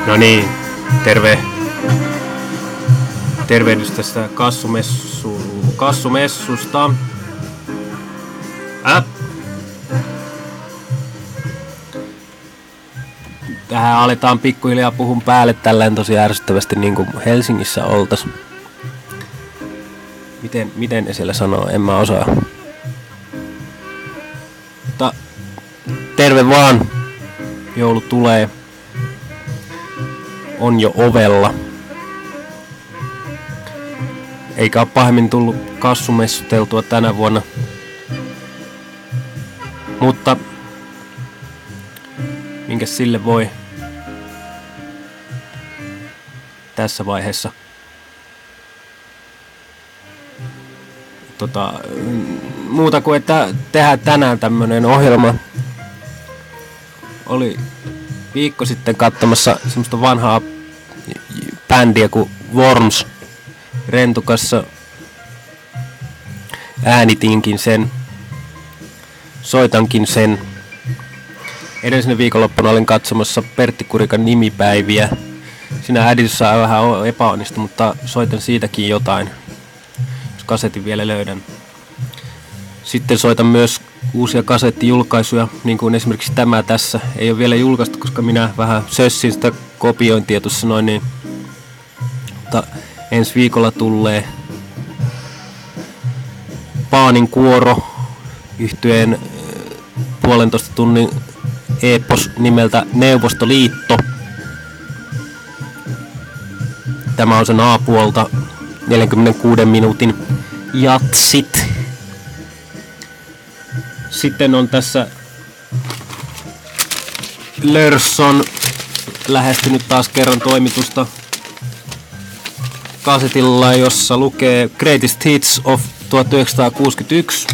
No niin, tervehdys tästä kassumessusta. Tähän aletaan pikkuhiljaa puhun päälle tälleen tosi ärsyttävästi niin kuin Helsingissä oltais. Miten ne siellä sanoo, en mä osaa. Mutta terve vaan, joulu tulee. On jo ovella. Eikä ole pahemmin tullut kassumessuteltua tänä vuonna. Mutta minkäs sille voi tässä vaiheessa. Muuta kuin että tehdään tänään tämmönen ohjelma. Oli viikko sitten katsomassa semmoista vanhaa bändiä kuin Worms Rentukassa. Äänitinkin sen. Soitankin sen. Edellisenä viikonloppuna olin katsomassa Pertti Kurikan nimipäiviä. Siinä äänitys on vähän epäonnistu, mutta soitan siitäkin jotain. Jos kasetin vielä löydän. Sitten soitan myös uusia kasettijulkaisuja, niin kuin esimerkiksi tämä tässä. Ei ole vielä julkaistu, koska minä vähän sössin sitä kopiointia tuossa noin niin. Mutta ensi viikolla tulee Paanin kuoro yhtyeen 1,5 tunnin epos nimeltä Neuvostoliitto. Tämä on sen A-puolta 46 minuutin jatsit. Sitten on tässä Lörsson lähestynyt taas kerran toimitusta kasetilla, jossa lukee Greatest Hits of 1961.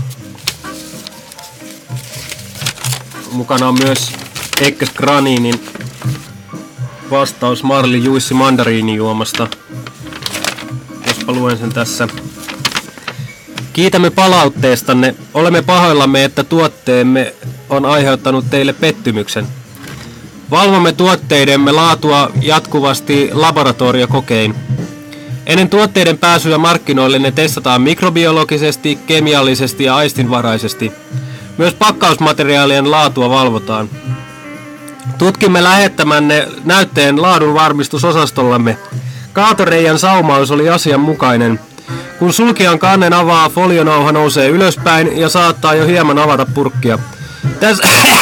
Mukana on myös Ekkes Graninin vastaus Marli Juissi mandariinijuomasta. Jospa luen sen tässä. Kiitämme palautteestanne. Olemme pahoillamme, että tuotteemme on aiheuttanut teille pettymyksen. Valvomme tuotteidemme laatua jatkuvasti laboratoriokokein. Ennen tuotteiden pääsyä markkinoille ne testataan mikrobiologisesti, kemiallisesti ja aistinvaraisesti. Myös pakkausmateriaalien laatua valvotaan. Tutkimme lähettämänne näytteen laadun varmistusosastollamme. Kaatoreijan saumaus oli asianmukainen. Kun sulkijan kannen avaa, folionauha nousee ylöspäin ja saattaa jo hieman avata purkkia.